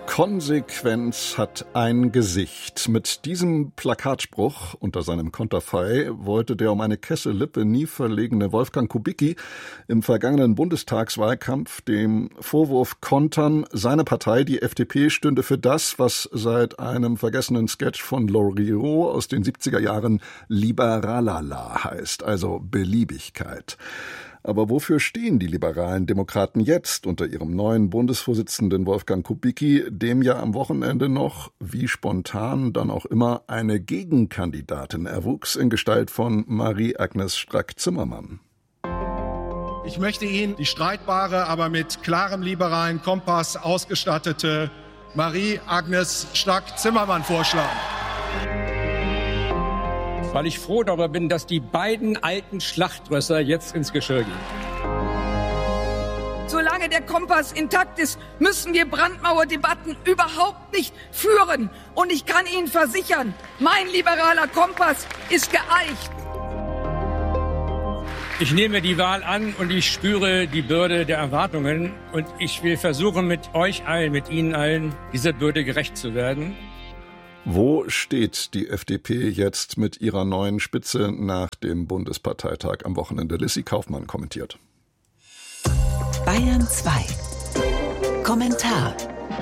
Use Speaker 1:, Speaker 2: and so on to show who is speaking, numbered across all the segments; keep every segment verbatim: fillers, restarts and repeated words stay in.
Speaker 1: Konsequenz hat ein Gesicht. Mit diesem Plakatspruch unter seinem Konterfei wollte der um eine Kessellippe nie verlegene Wolfgang Kubicki im vergangenen Bundestagswahlkampf dem Vorwurf kontern, seine Partei, die F D P, stünde für das, was seit einem vergessenen Sketch von Loriot aus den siebziger Jahren Liberalala heißt, also Beliebigkeit. Aber wofür stehen die liberalen Demokraten jetzt unter ihrem neuen Bundesvorsitzenden Wolfgang Kubicki, dem ja am Wochenende noch, wie spontan dann auch immer, eine Gegenkandidatin erwuchs in Gestalt von Marie-Agnes Strack-Zimmermann?
Speaker 2: Ich möchte Ihnen die streitbare, aber mit klarem liberalen Kompass ausgestattete Marie-Agnes Strack-Zimmermann vorschlagen.
Speaker 3: Weil ich froh darüber bin, dass die beiden alten Schlachtrösser jetzt ins Geschirr gehen.
Speaker 4: Solange der Kompass intakt ist, müssen wir Brandmauerdebatten überhaupt nicht führen. Und ich kann Ihnen versichern, mein liberaler Kompass ist geeicht.
Speaker 3: Ich nehme die Wahl an und ich spüre die Bürde der Erwartungen. Und ich will versuchen, mit euch allen, mit Ihnen allen, dieser Bürde gerecht zu werden.
Speaker 1: Wo steht die F D P jetzt mit ihrer neuen Spitze nach dem Bundesparteitag am Wochenende? Lissy Kaufmann kommentiert.
Speaker 5: Bayern zwei. Kommentar.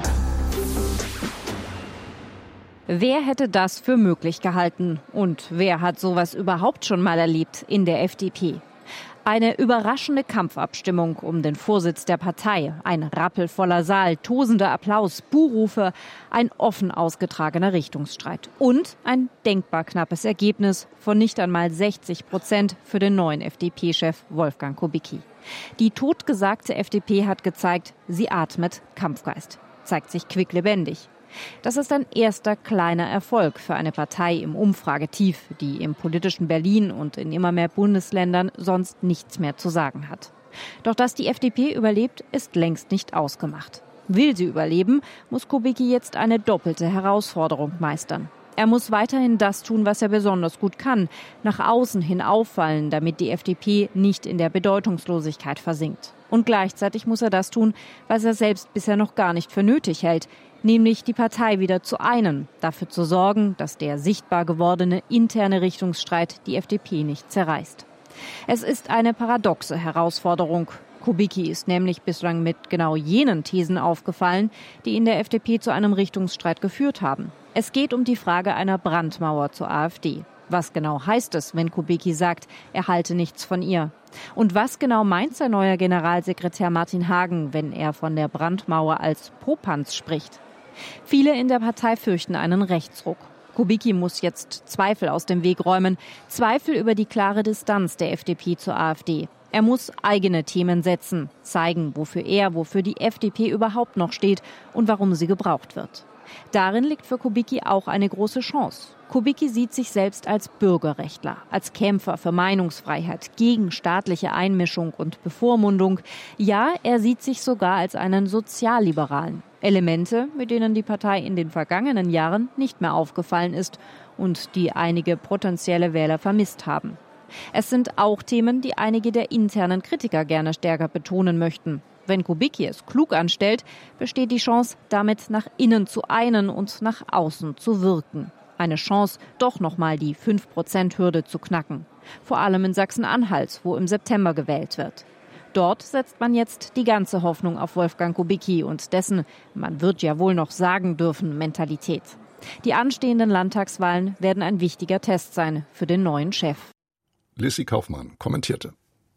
Speaker 6: Wer hätte das für möglich gehalten? Und wer hat sowas überhaupt schon mal erlebt in der F D P? Eine überraschende Kampfabstimmung um den Vorsitz der Partei, ein rappelvoller Saal, tosender Applaus, Buhrufe, ein offen ausgetragener Richtungsstreit und ein denkbar knappes Ergebnis von nicht einmal sechzig Prozent für den neuen F D P-Chef Wolfgang Kubicki. Die totgesagte F D P hat gezeigt, sie atmet Kampfgeist, zeigt sich quicklebendig. Das ist ein erster kleiner Erfolg für eine Partei im Umfragetief, die im politischen Berlin und in immer mehr Bundesländern sonst nichts mehr zu sagen hat. Doch dass die F D P überlebt, ist längst nicht ausgemacht. Will sie überleben, muss Kubicki jetzt eine doppelte Herausforderung meistern. Er muss weiterhin das tun, was er besonders gut kann, nach außen hin auffallen, damit die F D P nicht in der Bedeutungslosigkeit versinkt. Und gleichzeitig muss er das tun, was er selbst bisher noch gar nicht für nötig hält, nämlich die Partei wieder zu einen, dafür zu sorgen, dass der sichtbar gewordene interne Richtungsstreit die F D P nicht zerreißt. Es ist eine paradoxe Herausforderung. Kubicki ist nämlich bislang mit genau jenen Thesen aufgefallen, die in der F D P zu einem Richtungsstreit geführt haben. Es geht um die Frage einer Brandmauer zur AfD. Was genau heißt es, wenn Kubicki sagt, er halte nichts von ihr? Und was genau meint sein neuer Generalsekretär Martin Hagen, wenn er von der Brandmauer als Popanz spricht? Viele in der Partei fürchten einen Rechtsruck. Kubicki muss jetzt Zweifel aus dem Weg räumen, Zweifel über die klare Distanz der F D P zur AfD. Er muss eigene Themen setzen, zeigen, wofür er, wofür die F D P überhaupt noch steht und warum sie gebraucht wird. Darin liegt für Kubicki auch eine große Chance. Kubicki sieht sich selbst als Bürgerrechtler, als Kämpfer für Meinungsfreiheit, gegen staatliche Einmischung und Bevormundung. Ja, er sieht sich sogar als einen Sozialliberalen. Elemente, mit denen die Partei in den vergangenen Jahren nicht mehr aufgefallen ist und die einige potenzielle Wähler vermisst haben. Es sind auch Themen, die einige der internen Kritiker gerne stärker betonen möchten. Wenn Kubicki es klug anstellt, besteht die Chance, damit nach innen zu einen und nach außen zu wirken. Eine Chance, doch nochmal die fünf Prozent Hürde zu knacken. Vor allem in Sachsen-Anhalt, wo im September gewählt wird. Dort setzt man jetzt die ganze Hoffnung auf Wolfgang Kubicki und dessen, man wird ja wohl noch sagen dürfen, Mentalität. Die anstehenden Landtagswahlen werden ein wichtiger Test sein für den neuen Chef.
Speaker 1: Lissy Kaufmann kommentierte.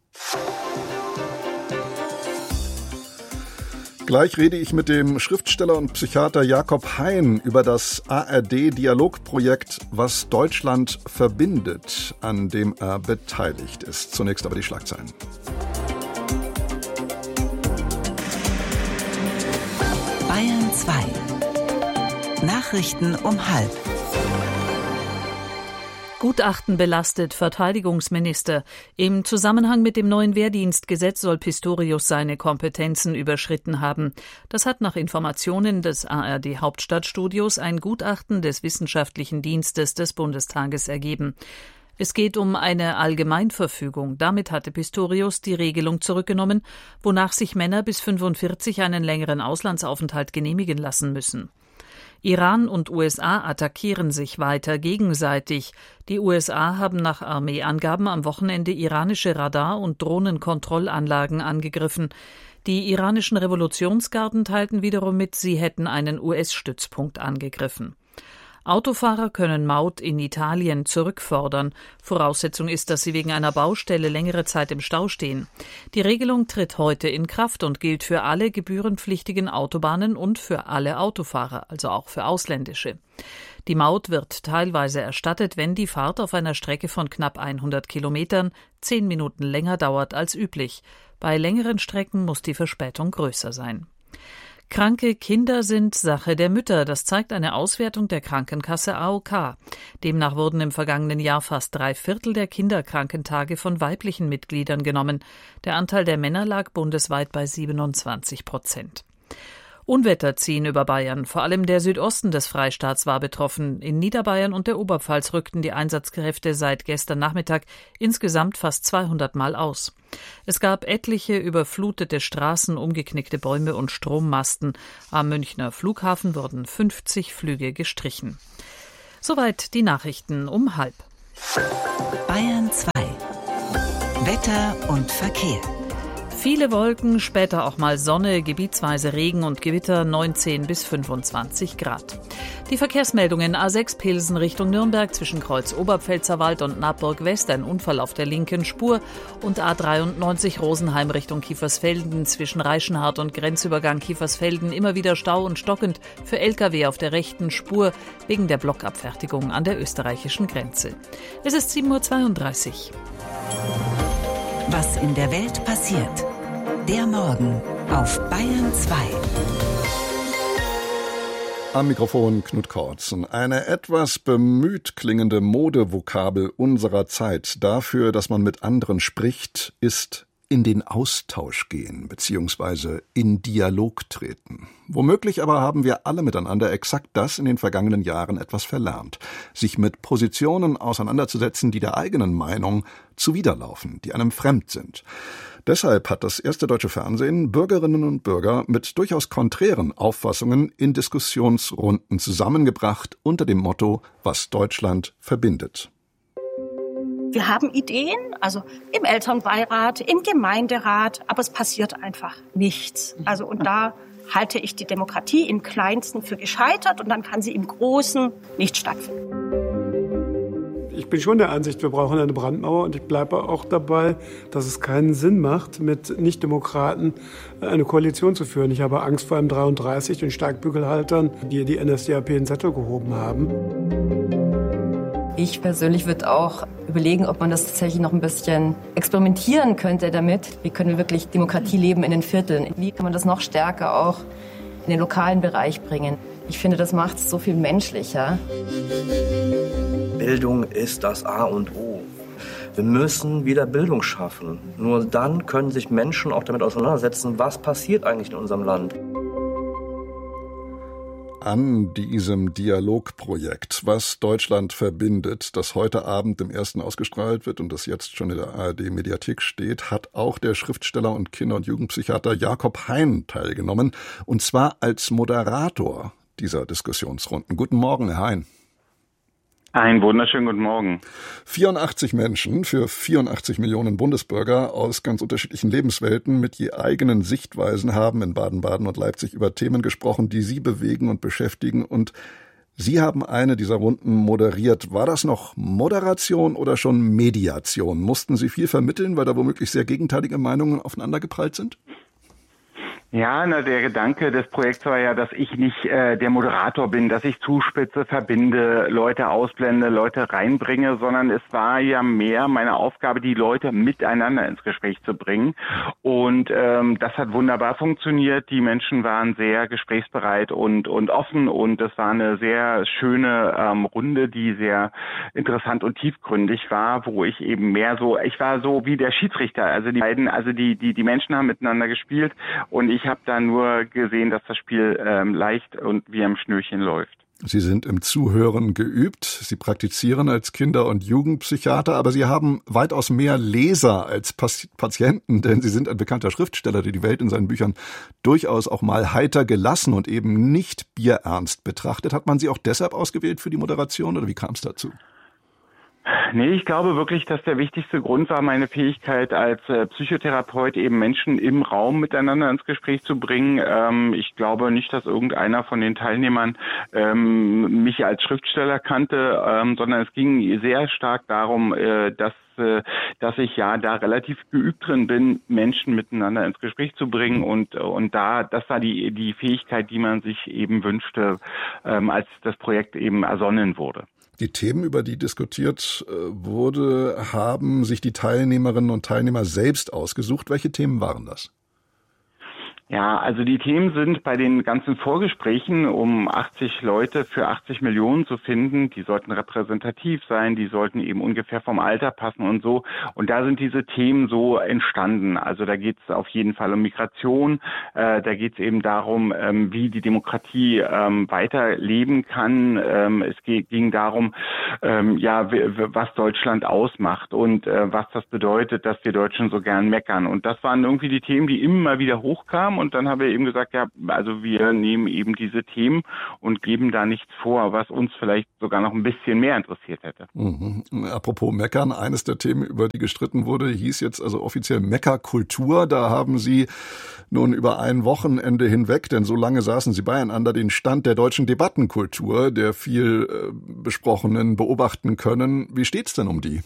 Speaker 1: Gleich rede ich mit dem Schriftsteller und Psychiater Jakob Hein über das A R D-Dialogprojekt Was Deutschland verbindet, an dem er beteiligt ist. Zunächst aber die Schlagzeilen.
Speaker 5: Bayern zwei. Nachrichten um halb.
Speaker 7: Gutachten belastet Verteidigungsminister. Im Zusammenhang mit dem neuen Wehrdienstgesetz soll Pistorius seine Kompetenzen überschritten haben. Das hat nach Informationen des A R D-Hauptstadtstudios ein Gutachten des Wissenschaftlichen Dienstes des Bundestages ergeben. Es geht um eine Allgemeinverfügung. Damit hatte Pistorius die Regelung zurückgenommen, wonach sich Männer bis fünfundvierzig einen längeren Auslandsaufenthalt genehmigen lassen müssen. Iran und U S A attackieren sich weiter gegenseitig. Die U S A haben nach Armeeangaben am Wochenende iranische Radar- und Drohnenkontrollanlagen angegriffen. Die iranischen Revolutionsgarden teilten wiederum mit, sie hätten einen U S-Stützpunkt angegriffen. Autofahrer können Maut in Italien zurückfordern. Voraussetzung ist, dass sie wegen einer Baustelle längere Zeit im Stau stehen. Die Regelung tritt heute in Kraft und gilt für alle gebührenpflichtigen Autobahnen und für alle Autofahrer, also auch für ausländische. Die Maut wird teilweise erstattet, wenn die Fahrt auf einer Strecke von knapp hundert Kilometern zehn Minuten länger dauert als üblich. Bei längeren Strecken muss die Verspätung größer sein. Kranke Kinder sind Sache der Mütter. Das zeigt eine Auswertung der Krankenkasse A O K. Demnach wurden im vergangenen Jahr fast drei Viertel der Kinderkrankentage von weiblichen Mitgliedern genommen. Der Anteil der Männer lag bundesweit bei siebenundzwanzig Prozent. Unwetter ziehen über Bayern. Vor allem der Südosten des Freistaats war betroffen. In Niederbayern und der Oberpfalz rückten die Einsatzkräfte seit gestern Nachmittag insgesamt fast zweihundert Mal aus. Es gab etliche überflutete Straßen, umgeknickte Bäume und Strommasten. Am Münchner Flughafen wurden fünfzig Flüge gestrichen. Soweit die Nachrichten um halb.
Speaker 5: Bayern zwei. Wetter und Verkehr.
Speaker 7: Viele Wolken, später auch mal Sonne, gebietsweise Regen und Gewitter, neunzehn bis fünfundzwanzig Grad. Die Verkehrsmeldungen: A sechs Pilsen Richtung Nürnberg zwischen Kreuz Oberpfälzerwald und Naburg West, ein Unfall auf der linken Spur, und A dreiundneunzig Rosenheim Richtung Kiefersfelden zwischen Reichenhart und Grenzübergang Kiefersfelden immer wieder Stau und stockend für L K W auf der rechten Spur wegen der Blockabfertigung an der österreichischen Grenze. Es ist sieben Uhr zweiunddreißig.
Speaker 5: Was in der Welt passiert. Der Morgen auf Bayern zwei.
Speaker 1: Am Mikrofon Knut Kortzen. Eine etwas bemüht klingende Modevokabel unserer Zeit dafür, dass man mit anderen spricht, ist in den Austausch gehen bzw. in Dialog treten. Womöglich aber haben wir alle miteinander exakt das in den vergangenen Jahren etwas verlernt, sich mit Positionen auseinanderzusetzen, die der eigenen Meinung zuwiderlaufen, die einem fremd sind. Deshalb hat das erste deutsche Fernsehen Bürgerinnen und Bürger mit durchaus konträren Auffassungen in Diskussionsrunden zusammengebracht unter dem Motto, was Deutschland verbindet.
Speaker 8: Wir haben Ideen, also im Elternbeirat, im Gemeinderat, aber es passiert einfach nichts. Also und da halte ich die Demokratie im Kleinsten für gescheitert und dann kann sie im Großen nicht stattfinden.
Speaker 9: Ich bin schon der Ansicht, wir brauchen eine Brandmauer und ich bleibe auch dabei, dass es keinen Sinn macht, mit Nichtdemokraten eine Koalition zu führen. Ich habe Angst vor einem dreiunddreißig, den Steigbügelhaltern, die die N S D A P in den Sattel gehoben haben.
Speaker 10: Ich persönlich würde auch überlegen, ob man das tatsächlich noch ein bisschen experimentieren könnte damit. Wie können wir wirklich Demokratie leben in den Vierteln? Wie kann man das noch stärker auch in den lokalen Bereich bringen? Ich finde, das macht es so viel menschlicher.
Speaker 11: Bildung ist das A und O. Wir müssen wieder Bildung schaffen. Nur dann können sich Menschen auch damit auseinandersetzen, was passiert eigentlich in unserem Land.
Speaker 1: An diesem Dialogprojekt, was Deutschland verbindet, das heute Abend im Ersten ausgestrahlt wird und das jetzt schon in der A R D-Mediathek steht, hat auch der Schriftsteller und Kinder- und Jugendpsychiater Jakob Hein teilgenommen, und zwar als Moderator dieser Diskussionsrunden. Guten Morgen, Herr Hein.
Speaker 12: Einen wunderschönen guten Morgen.
Speaker 1: vierundachtzig Menschen für vierundachtzig Millionen Bundesbürger aus ganz unterschiedlichen Lebenswelten mit je eigenen Sichtweisen haben in Baden-Baden und Leipzig über Themen gesprochen, die sie bewegen und beschäftigen. Und Sie haben eine dieser Runden moderiert. War das noch Moderation oder schon Mediation? Mussten Sie viel vermitteln, weil da womöglich sehr gegenteilige Meinungen aufeinandergeprallt sind?
Speaker 12: Ja, na, der Gedanke des Projekts war ja, dass ich nicht äh, der Moderator bin, dass ich zuspitze, verbinde, Leute ausblende, Leute reinbringe, sondern es war ja mehr meine Aufgabe, die Leute miteinander ins Gespräch zu bringen. Und ähm, das hat wunderbar funktioniert. Die Menschen waren sehr gesprächsbereit und und offen, und es war eine sehr schöne ähm, Runde, die sehr interessant und tiefgründig war, wo ich eben mehr so, ich war so wie der Schiedsrichter. Also die beiden, also die die die Menschen haben miteinander gespielt und ich ich habe da nur gesehen, dass das Spiel ähm, leicht und wie am Schnürchen läuft.
Speaker 1: Sie sind im Zuhören geübt. Sie praktizieren als Kinder- und Jugendpsychiater, aber Sie haben weitaus mehr Leser als Patienten, denn Sie sind ein bekannter Schriftsteller, der die Welt in seinen Büchern durchaus auch mal heiter gelassen und eben nicht bierernst betrachtet. Hat man Sie auch deshalb ausgewählt für die Moderation oder wie kam es dazu?
Speaker 12: Nee, ich glaube wirklich, dass der wichtigste Grund war meine Fähigkeit als äh, Psychotherapeut, eben Menschen im Raum miteinander ins Gespräch zu bringen. Ähm, ich glaube nicht, dass irgendeiner von den Teilnehmern ähm, mich als Schriftsteller kannte, ähm, sondern es ging sehr stark darum, äh, dass äh, dass ich ja da relativ geübt drin bin, Menschen miteinander ins Gespräch zu bringen und und da das war die die Fähigkeit, die man sich eben wünschte, ähm, als das Projekt eben ersonnen wurde.
Speaker 1: Die Themen, über die diskutiert wurde, haben sich die Teilnehmerinnen und Teilnehmer selbst ausgesucht. Welche Themen waren das?
Speaker 12: Ja, also die Themen sind bei den ganzen Vorgesprächen, um achtzig Leute für achtzig Millionen zu finden. Die sollten repräsentativ sein, die sollten eben ungefähr vom Alter passen und so. Und da sind diese Themen so entstanden. Also da geht es auf jeden Fall um Migration, äh, da geht es eben darum, ähm, wie die Demokratie ähm, weiterleben kann. Ähm, es ging darum, ähm, ja, was Deutschland ausmacht und äh, was das bedeutet, dass wir Deutschen so gern meckern. Und das waren irgendwie die Themen, die immer wieder hochkamen. Und dann haben wir eben gesagt, ja, also wir nehmen eben diese Themen und geben da nichts vor, was uns vielleicht sogar noch ein bisschen mehr interessiert hätte.
Speaker 1: Mhm. Apropos Meckern, eines der Themen, über die gestritten wurde, hieß jetzt also offiziell Meckerkultur. Da haben Sie nun über ein Wochenende hinweg, denn so lange saßen Sie beieinander, den Stand der deutschen Debattenkultur, der viel äh, besprochenen, beobachten können. Wie steht's denn um die?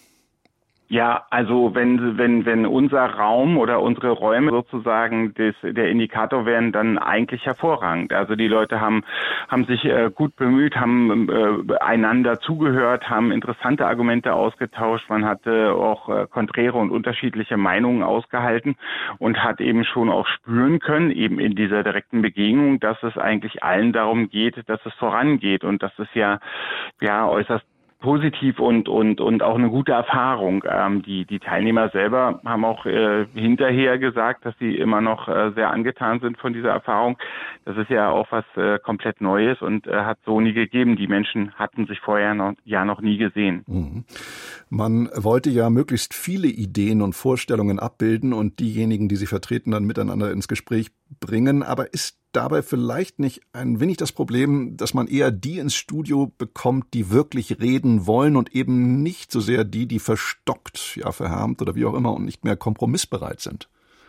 Speaker 12: Ja, also wenn wenn wenn unser Raum oder unsere Räume sozusagen des, der Indikator wären, dann eigentlich hervorragend. Also die Leute haben haben sich äh, gut bemüht, haben äh, einander zugehört, haben interessante Argumente ausgetauscht. Man hatte auch äh, konträre und unterschiedliche Meinungen ausgehalten und hat eben schon auch spüren können, eben in dieser direkten Begegnung, dass es eigentlich allen darum geht, dass es vorangeht und dass es ja ja äußerst positiv und und und auch eine gute Erfahrung. Ähm, die die Teilnehmer selber haben auch äh, hinterher gesagt, dass sie immer noch äh, sehr angetan sind von dieser Erfahrung. Das ist ja auch was äh, komplett Neues und äh, hat so nie gegeben. Die Menschen hatten sich vorher noch, ja noch nie gesehen.
Speaker 1: Mhm. Man wollte ja möglichst viele Ideen und Vorstellungen abbilden und diejenigen, die sie vertreten, dann miteinander ins Gespräch bringen. Aber ist dabei vielleicht nicht ein wenig das Problem, dass man eher die ins Studio bekommt, die wirklich reden wollen und eben nicht so sehr die, die verstockt, ja verhärmt oder wie auch immer und nicht mehr kompromissbereit sind?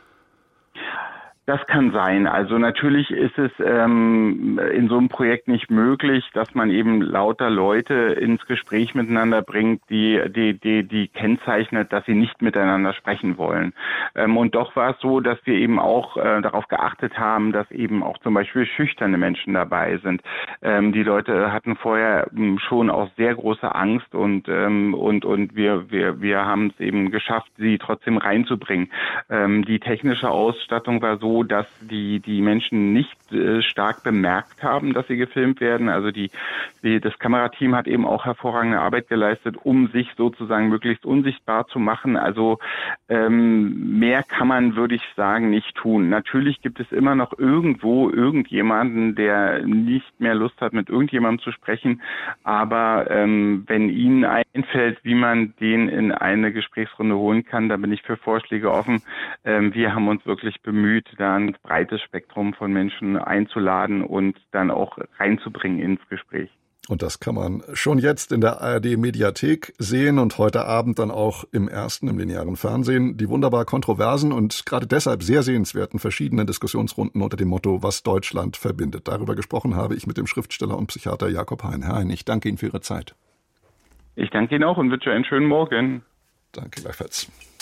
Speaker 12: Das kann sein. Also natürlich ist es ähm, in so einem Projekt nicht möglich, dass man eben lauter Leute ins Gespräch miteinander bringt, die die die die kennzeichnet, dass sie nicht miteinander sprechen wollen. Ähm, und doch war es so, dass wir eben auch äh, darauf geachtet haben, dass eben auch zum Beispiel schüchterne Menschen dabei sind. Ähm, die Leute hatten vorher ähm, schon auch sehr große Angst und ähm, und und wir wir wir haben es eben geschafft, sie trotzdem reinzubringen. Ähm, die technische Ausstattung war so, dass die die Menschen nicht äh, stark bemerkt haben, dass sie gefilmt werden. Also die, die das Kamerateam hat eben auch hervorragende Arbeit geleistet, um sich sozusagen möglichst unsichtbar zu machen. Also ähm, mehr kann man, würde ich sagen, nicht tun. Natürlich gibt es immer noch irgendwo irgendjemanden, der nicht mehr Lust hat, mit irgendjemandem zu sprechen. Aber ähm, wenn Ihnen einfällt, wie man den in eine Gesprächsrunde holen kann, da bin ich für Vorschläge offen. Ähm, wir haben uns wirklich bemüht, da ein breites Spektrum von Menschen einzuladen und dann auch reinzubringen ins Gespräch.
Speaker 1: Und das kann man schon jetzt in der A R D-Mediathek sehen und heute Abend dann auch im ersten, im linearen Fernsehen. Die wunderbar kontroversen und gerade deshalb sehr sehenswerten verschiedenen Diskussionsrunden unter dem Motto, was Deutschland verbindet. Darüber gesprochen habe ich mit dem Schriftsteller und Psychiater Jakob Hein. Herr Hein, ich danke Ihnen für Ihre Zeit.
Speaker 12: Ich danke Ihnen auch und wünsche einen schönen Morgen.
Speaker 1: Danke gleichfalls.